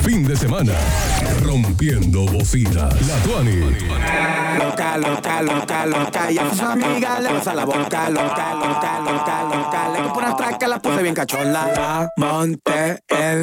fin de semana. Rompiendo bocina. La Tuani. Loca, loca, loca, loca. Y a sus amigas le pasa la boca. Loca, loca, loca, loca. Le compro unas tracas, la puse bien cachonda. La monté en